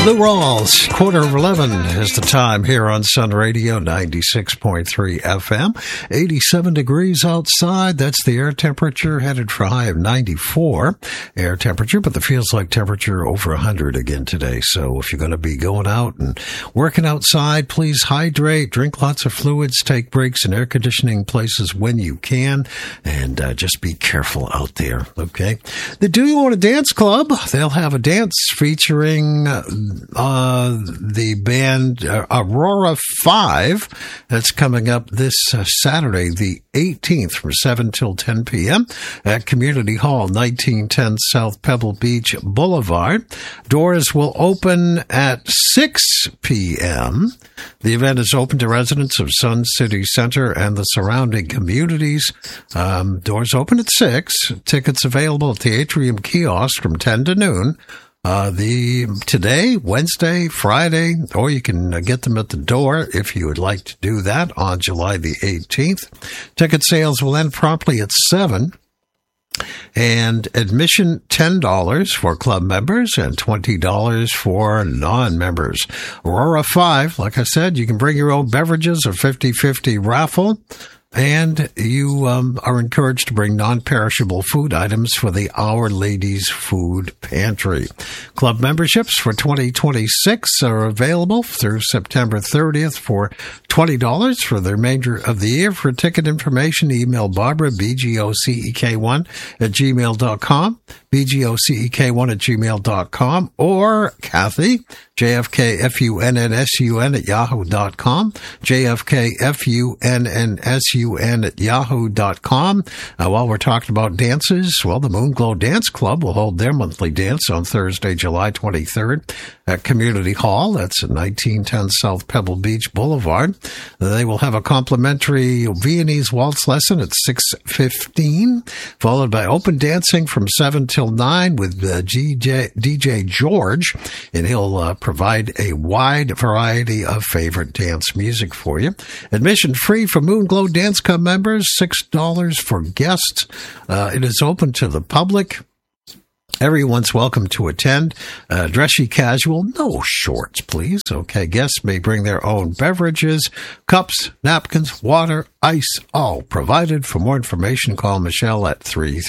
Lou Rawls, 11:15 is the time here on Sun Radio, 96.3 FM, 87 degrees outside. That's the air temperature, headed for a high of 94 air temperature, but the feels like temperature over 100 again today. So if you're going to be going out and working outside, please hydrate, drink lots of fluids, take breaks in air conditioning places when you can, and just be careful out there, okay? The Do You Want to Dance Club, they'll have a dance featuring the band Aurora 5. That's coming up this Saturday, the 18th, from 7 till 10 p.m. at Community Hall, 1910 South Pebble Beach Boulevard. Doors will open at 6 p.m. The event is open to residents of Sun City Center and the surrounding communities. Doors open at 6. Tickets available at the Atrium Kiosk from 10 to noon. Today, Wednesday, Friday, or you can get them at the door if you would like to do that on July the 18th. Ticket sales will end promptly at 7. And admission $10 for club members and $20 for non-members. Aurora 5, like I said, you can bring your own beverages, a 50-50 raffle. And you are encouraged to bring non-perishable food items for the Our Ladies Food Pantry. Club memberships for 2026 are available through September 30th for $20 for the remainder of the year. For ticket information, email Barbara, BGOCEK1 at gmail.com, BGOCEK1 or Kathy, JFKFUNNSUN at yahoo.com, JFKFUNNSUN at yahoo.com. While we're talking about dances, well, the Moonglow Dance Club will hold their monthly dance on Thursday, July 23rd at Community Hall. That's at 1910 South Pebble Beach Boulevard. They will have a complimentary Viennese waltz lesson at 6:15, followed by open dancing from 7 till 9 with DJ George, and he'll provide a wide variety of favorite dance music for you. Admission free for Moonglow Dance Club members, $6 for guests. It is open to the public. Everyone's welcome to attend. Dressy casual, no shorts, please. Okay, guests may bring their own beverages, cups, napkins, water, ice, all provided. For more information, call Michelle at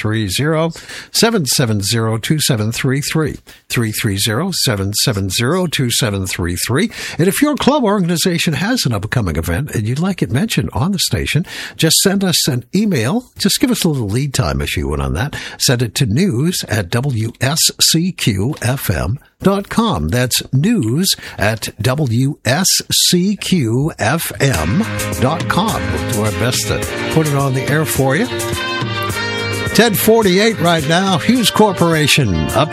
330-770-2733, 330-770-2733. And if your club organization has an upcoming event and you'd like it mentioned on the station, just send us an email. Just give us a little lead time if you would on that. Send it to news@WSCQFM.com. That's news@WSCQFM.com. We'll do our best to put it on the air for you. 10:48 right now. Hughes Corporation up